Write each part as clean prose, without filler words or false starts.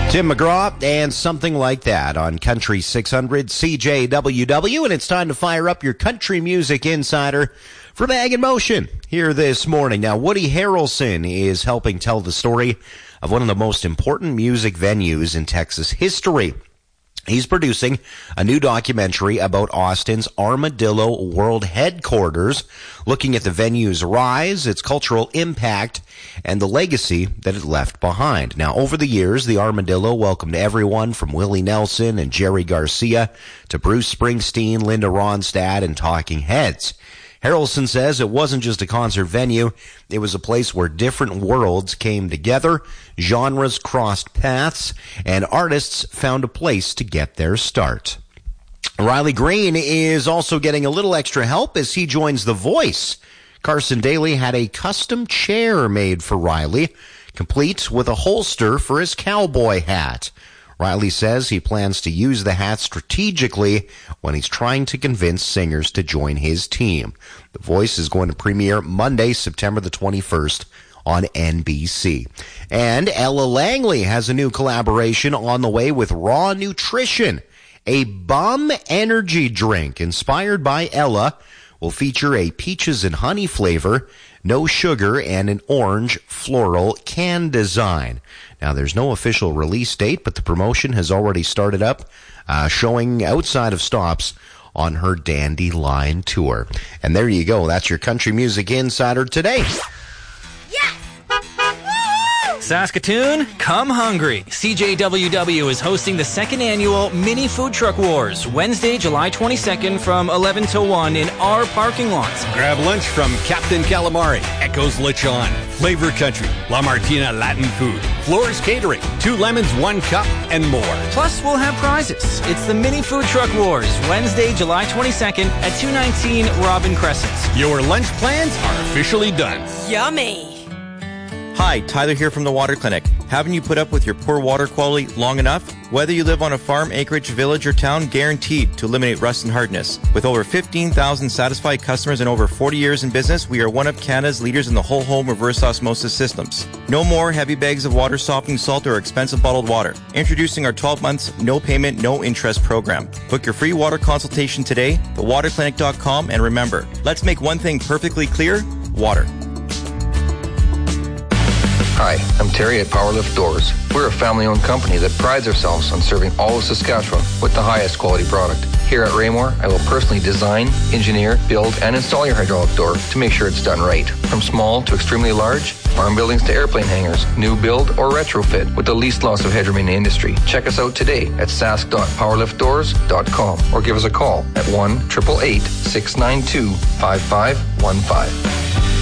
Tim McGraw and Something Like That on Country 600 CJWW, and it's time to fire up your country music insider for Bag in Motion here this morning. Now, Woody Harrelson is helping tell the story of one of the most important music venues in Texas history. He's producing a new documentary about Austin's Armadillo World Headquarters, looking at the venue's rise, its cultural impact, and the legacy that it left behind. Now, over the years, the Armadillo welcomed everyone from Willie Nelson and Jerry Garcia to Bruce Springsteen, Linda Ronstadt, and Talking Heads. Harrelson says it wasn't just a concert venue, it was a place where different worlds came together, genres crossed paths, and artists found a place to get their start. Riley Green is also getting a little extra help as he joins The Voice. Carson Daly had a custom chair made for Riley, complete with a holster for his cowboy hat. Riley says he plans to use the hat strategically when he's trying to convince singers to join his team. The Voice is going to premiere Monday, September the 21st on NBC. And Ella Langley has a new collaboration on the way with Raw Nutrition. A Bum energy drink inspired by Ella will feature a peaches and honey flavor, no sugar, and an orange floral can design. Now, there's no official release date, but the promotion has already started up, showing outside of stops on her Dandelion tour. And there you go. That's your Country Music Insider today. Saskatoon, come hungry. CJWW is hosting the second annual Mini Food Truck Wars, Wednesday, July 22nd from 11 to 1 in our parking lot. Grab lunch from Captain Calamari, Echoes Lechon, Flavor Country, La Martina Latin Food, Floors Catering, 2 lemons, 1 cup, and more. Plus, we'll have prizes. It's the Mini Food Truck Wars, Wednesday, July 22nd at 219 Robin Crescent. Your lunch plans are officially done. Yummy. Hi, Tyler here from the Water Clinic. Haven't you put up with your poor water quality long enough? Whether you live on a farm, acreage, village, or town, guaranteed to eliminate rust and hardness. With over 15,000 satisfied customers and over 40 years in business, we are one of Canada's leaders in the whole home reverse osmosis systems. No more heavy bags of water softening salt or expensive bottled water. Introducing our 12 months, no payment, no interest program. Book your free water consultation today, thewaterclinic.com, and remember, let's make one thing perfectly clear, water. Hi, I'm Terry at Powerlift Doors. We're a family-owned company that prides ourselves on serving all of Saskatchewan with the highest quality product. Here at Raymore, I will personally design, engineer, build, and install your hydraulic door to make sure it's done right. From small to extremely large, farm buildings to airplane hangars, new build or retrofit with the least loss of headroom in the industry. Check us out today at sask.powerliftdoors.com or give us a call at 1-888-692-5515.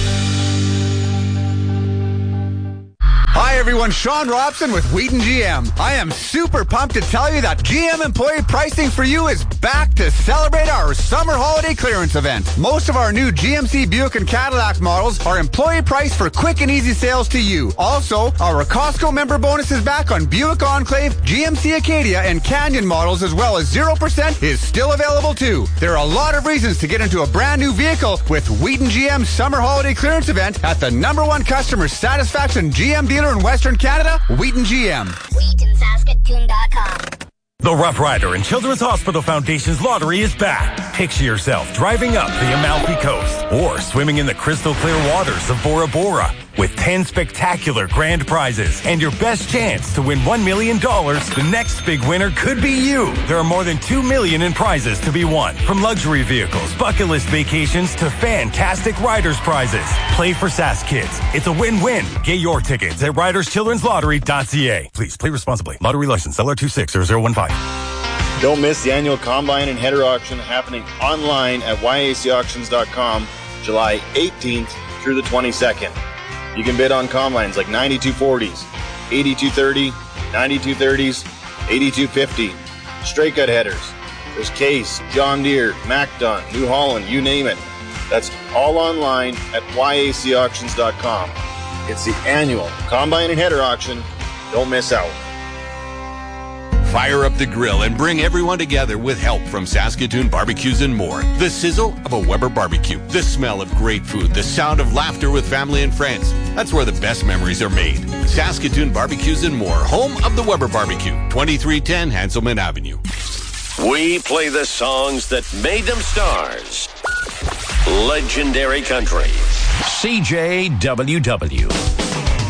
Hi everyone, Sean Robson with Wheaton GM. I am super pumped to tell you that GM employee pricing for you is back to celebrate our summer holiday clearance event. Most of our new GMC Buick and Cadillac models are employee priced for quick and easy sales to you. Also, our Costco member bonus is back on Buick Enclave, GMC Acadia, and Canyon models, as well as 0% is still available too. There are a lot of reasons to get into a brand new vehicle with Wheaton GM's summer holiday clearance event at the #1 customer satisfaction GM dealer in Western Canada, Wheaton GM. WheatonSaskatoon.com. The Rough Rider and Children's Hospital Foundation's lottery is back. Picture yourself driving up the Amalfi Coast or swimming in the crystal clear waters of Bora Bora with 10 spectacular grand prizes and your best chance to win $1 million. The next big winner could be you. There are more than $2 million in prizes to be won, from luxury vehicles, bucket list vacations to fantastic riders prizes. Play for Sask Kids. It's a win-win. Get your tickets at riderschildrenslottery.ca. Please play responsibly. Lottery license LR260015. Don't miss the annual Combine and Header Auction happening online at yacauctions.com July 18th through the 22nd. You can bid on combines like 9240s, 8230, 9230s, 8250, straight cut headers. There's Case, John Deere, MacDon, New Holland, you name it. That's all online at yacauctions.com. It's the annual Combine and Header Auction. Don't miss out. Fire up the grill and bring everyone together with help from Saskatoon Barbecues and More. The sizzle of a Weber barbecue, the smell of great food, the sound of laughter with family and friends. That's where the best memories are made. Saskatoon Barbecues and More, home of the Weber Barbecue, 2310 Hanselman Avenue. We play the songs that made them stars. Legendary Country. CJWW.